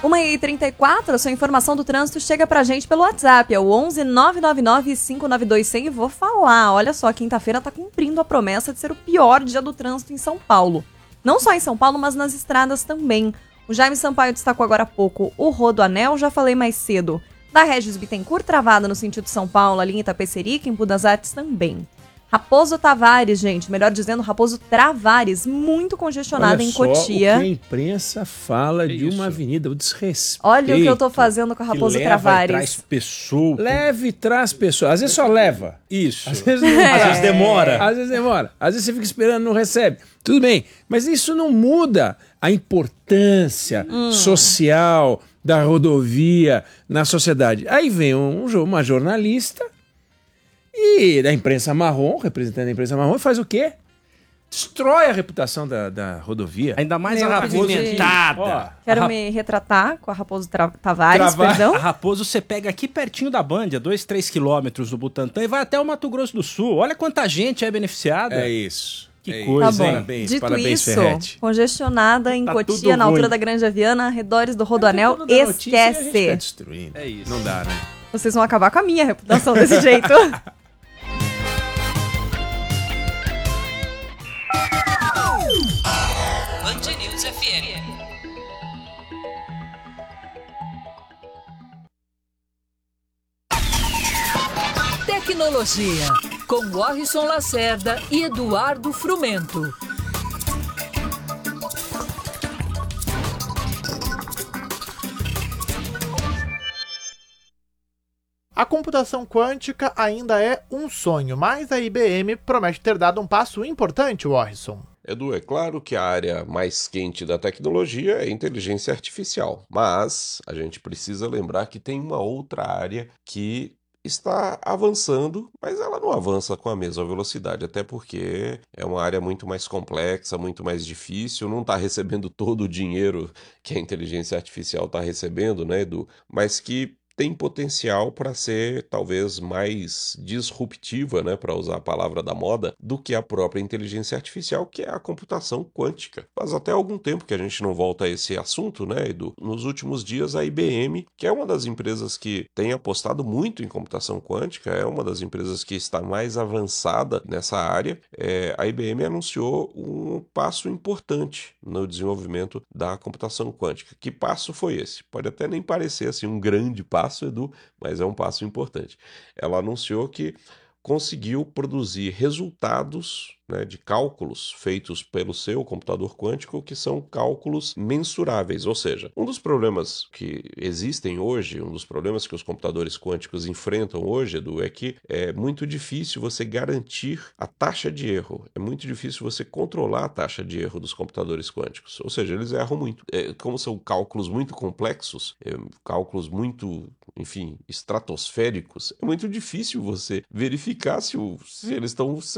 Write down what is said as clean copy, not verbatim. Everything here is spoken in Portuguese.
1h34, a sua informação do trânsito chega pra gente pelo WhatsApp, é o 11 999 592 100 e vou falar, olha só, quinta-feira tá cumprindo a promessa de ser o pior dia do trânsito em São Paulo. Não só em São Paulo, mas nas estradas também. O Jaime Sampaio destacou agora há pouco o Rodoanel, já falei mais cedo. Da Regis Bittencourt, travada no sentido São Paulo, ali em Itapecerica, em Budas Artes também. Raposo Tavares, gente, melhor dizendo, Raposo Travares, muito congestionada em Cotia. Olha só o que a imprensa fala de uma avenida, o desrespeito. Olha o que eu tô fazendo com a Raposo Travares. Traz pessoa. Leva e traz pessoas. Às vezes só leva. Isso. Às vezes não. Às vezes demora. Às vezes demora. Às vezes você fica esperando e não recebe. Tudo bem, mas isso não muda a importância social da rodovia na sociedade. Aí vem uma jornalista e da imprensa marrom, representante da imprensa marrom, faz o quê? Destrói a reputação da rodovia. Ainda mais Meu a Raposo pavimentada. Quero me retratar com a Raposo Tavares, perdão. A Raposo você pega aqui pertinho da Band, a 2-3 quilômetros do Butantã e vai até o Mato Grosso do Sul. Olha quanta gente é beneficiada. É isso. Que coisa, tá bom. hein? Parabéns, parabéns, isso, Ferretti. Congestionada em Tá Cotia, tudo na altura ruim. da Granja Viana, arredores do Rodoanel, Quando dá notícia, a gente esquece. tá destruindo. É isso. Não dá, né? Vocês vão acabar com a minha reputação desse jeito. Band News FM. Tecnologia, com Warrison Lacerda e Eduardo Frumento. A computação quântica ainda é um sonho, mas a IBM promete ter dado um passo importante, Warrison. Edu, é claro que a área mais quente da tecnologia é a inteligência artificial, mas a gente precisa lembrar que tem uma outra área que está avançando, mas ela não avança com a mesma velocidade, até porque é uma área muito mais complexa, muito mais difícil, não está recebendo todo o dinheiro que a inteligência artificial está recebendo, né, Edu? Mas que tem potencial para ser talvez mais disruptiva, né, para usar a palavra da moda, do que a própria inteligência artificial, que é a computação quântica. Faz até algum tempo que a gente não volta a esse assunto, né, Edu? Nos últimos dias, a IBM, que é uma das empresas que tem apostado muito em computação quântica, é uma das empresas que está mais avançada nessa área, a IBM anunciou um passo importante no desenvolvimento da computação quântica. Que passo foi esse? Pode até nem parecer assim um grande passo, Edu, mas é um passo importante. Ela anunciou que conseguiu produzir resultados, né, de cálculos feitos pelo seu computador quântico, que são cálculos mensuráveis, ou seja, um dos problemas que existem hoje, um dos problemas que os computadores quânticos enfrentam hoje, Edu, é que é muito difícil você garantir a taxa de erro, é muito difícil você controlar a taxa de erro dos computadores quânticos, ou seja, eles erram muito. Como são cálculos muito complexos, cálculos muito, enfim, estratosféricos, é muito difícil você verificar se eles estão